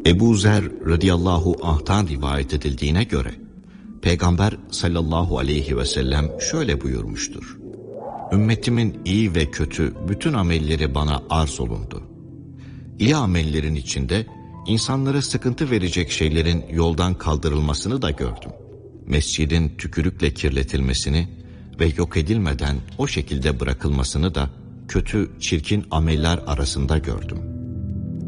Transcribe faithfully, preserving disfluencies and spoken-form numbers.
Ebu Zer radıyallahu anh'tan rivayet edildiğine göre Peygamber sallallahu aleyhi ve sellem şöyle buyurmuştur: Ümmetimin iyi ve kötü bütün amelleri bana arz olundu. İyi amellerin içinde insanlara sıkıntı verecek şeylerin yoldan kaldırılmasını da gördüm. Mescidin tükürükle kirletilmesini ve yok edilmeden o şekilde bırakılmasını da kötü, çirkin ameller arasında gördüm.